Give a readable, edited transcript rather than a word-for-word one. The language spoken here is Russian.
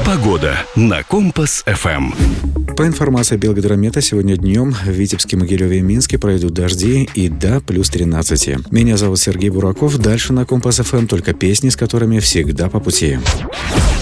Погода на Компас-ФМ. По информации Белгидромета, сегодня днем в Витебске, Могилеве и Минске пройдут дожди и до плюс 13. Меня зовут Сергей Бураков. Дальше на Компас-ФМ только песни, с которыми всегда по пути.